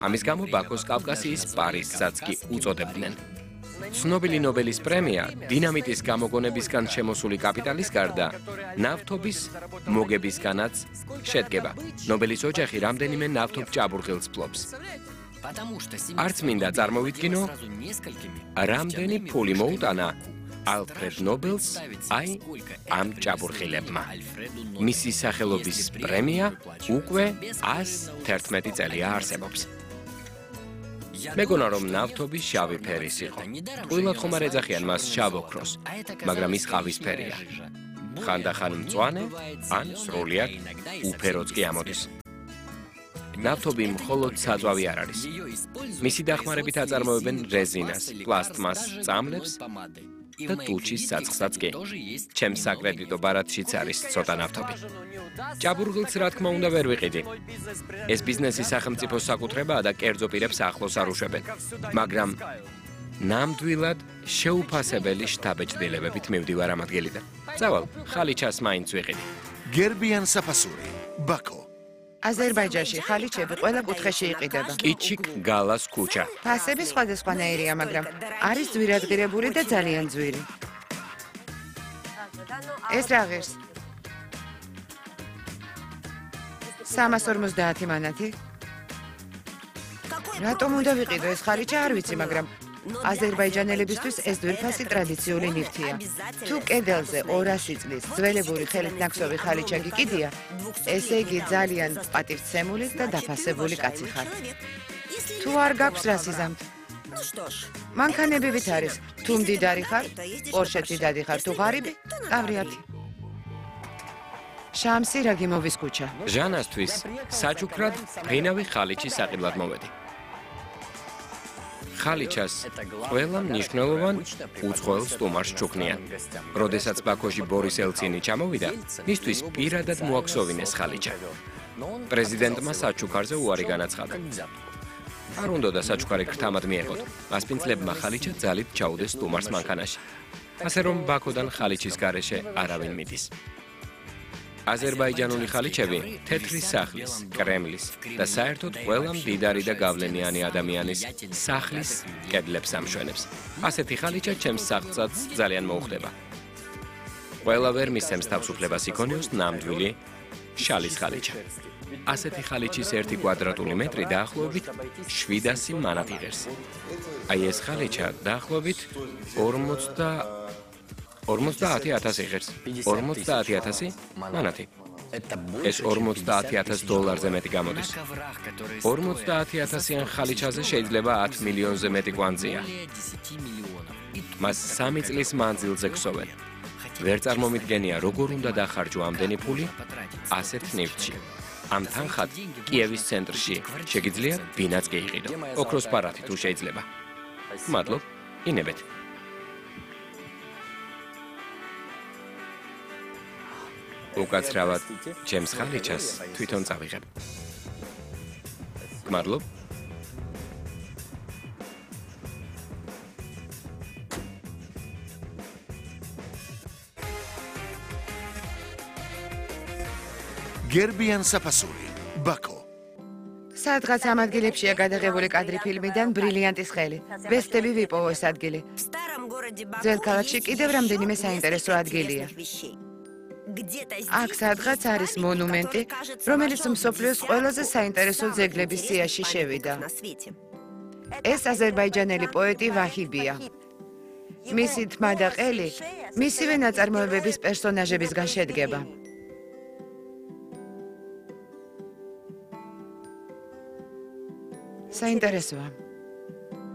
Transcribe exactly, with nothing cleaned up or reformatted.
ამის გამო ბაქოს კავკასიის პარიზსაც კი უწოდებდნენ. ცნობილი ნობელის პრემია დინამიტის გამოგონებისგან შემოსული კაპიტალის გარდა ნავთობის მოგებისგანაც შედგება. ნობელის ოჯახი რამდენიმე ნავთობ ჭაბურღილს ფლობს. არც მინდა წარმოვიდგინო, რამდენი ფული მოუტანა ალფრედ ნობელს აი ამ ჭაბურღილებმა. მისი სახელობის პრემია უკვე ას თერთმეტი წელია არსებობს. მეგონა რომ ნავთობი შავი ფერის იყო. ტყუილად ხომ არ ეძახიან მას შავ ოქროს, მაგრამ ის ყავისფერია. ხანდახან მწვანე, ან სრულიად უფეროც კი ამოდის. ნავთობი მხოლოდ საწვავი არ არის. მისი დახმარებით აწარმოებენ რეზინას, პლასტმას, წამლებს და ტუჩის საწყსაც კი. ჩემს საკრედიტო ბარათშიც არის ცოტა ნავთობი. ჭაბურღილს რა თქმა უნდა ვერ ვიყიდი. ეს ბიზნესი სახელმწიფოს საკუთრებაა და კერძო პირებს ახლოს არ უშვებენ. მაგრამ ნამდვილად შეუფასებელი შთაბეჭდილებებით მივდივარ ამ ადგილიდან. წავალ, ხალიჩას მაინც ვიყიდი. გერბიან საფასური, ბაქო. აზერბაიჯანში ხალიჩები ყველა კუთხეში იყიდება. კიჩიკ გალას ქუჩა. ფასები სხვადასხვანაირია, მაგრამ არის ძვირადღირებული და ძალიან ძვირი. ეს რა ღირს? სამას ორმოცდაათი მანათი. რატომ უნდა ვიყიდო ეს ხალიჩა არ ვიცი, მაგრამ აზერბაიჯანელებისთვის ეს ძვირფასი ტრადიციული ნივთია. თუ კედელზე ორასი წლის ძველებური ხელით ნაქსოვი ხალიჩა გიკიდია, ესე იგი ძალიან პატივცემული და დაფასებული კაცი ხარ. თუ არ გაქვს რა სიზამთ? მანქანებივით არის, თუ მდიდარი ხარ, პორშეთი დადი ხარ, თუ ღარიბი, კავრიათი. შამსი რაგიმოვის ქუჩა. ჟანასთვის საჩუქრად ფენავი ხალიჩი საყიდლად მოვედი. ხალიჩას ყველა მნიშვნელოვან უცხოელ სტუმარს ჩუქნიან. როდესაც ბაქოში ბორის ელცინი ჩამოვიდა, მისთვის პირადად მოაქსოვინეს ხალიჩა. პრეზიდენტმა საჩუქარზე უარი განაცხადა. არ უნდოდა საჩუქარი ქრთამად მიეღოთ. მასპინძლებმა ხალიჩა ძალით ჩაუდეს სტუმარს მანქანაში. ასე რომ ბაქოდან ხალიჩის გარეშე არავინ მიდის. აზერბაიჯანული ხალიჩები თეთრი სახლის, კრემლის და საერთოდ ყველა მდიდარი და გავლენიანი ადამიანის სახლის კედლებს ამშვენებს. ასეთი ხალიჩა ჩემს სახლსაც ძალიან მოუხდება. ყველა ვერ მისცემს თავისუფლებას იქონიოს ნამდვილი შალის ხალიჩა. ასეთი ხალიჩის ერთი კვადრატული მეტრი დაახლოებით შვიდასი მანათი ღირს. აი ეს ხალიჩა დაახლოებით ორმოცდაათი ათასი ღირს. ორმოცდაათი ათასი მანათი. ეს ორმოცდაათი ათას დოლარზე მეტი გამოდის. ორმოცდაათი ათასიან ხალიჩაზე შეიძლება ათ მილიონზე მეტი კვანძია. მას სამი წლის მანძილზე ქსოვენ. ვერ წარმომიდგენია, როგორ უნდა დახარჯო ამდენი ფული ასეთ ნივთში. ამ თანხად კიევის ცენტრში შეგიძლია ვინაც გეიყიდო. ოქროს ბარათი თუ შეიძლება. მადლობ, ინებეთ. უკაცრავად ჩემს ხალიჩას თვითონ წავიღებ. მადლობ. გერბიან საფასური, ბაქო. სადღაც ამ ადგილებშია გადაღებული კადრი ფილმიდან ბრილიანტის ხელი. ვესტები ვიპოვო ეს ადგილი. ძველ ქალაქში კიდევ რამდენიმე საინტერესო ადგილია. აქ სადღაც არის მონუმენტი, რომელიც მსოფლიოს ყველაზე საინტერესო ძეგლების სიაში შევიდა. ეს აზერბაიჯანელი პოეტი ვაჰიბია. მისი თმა და ყელი მისივე ნაწარმოებების პერსონაჟებისგან შედგება. საინტერესოა.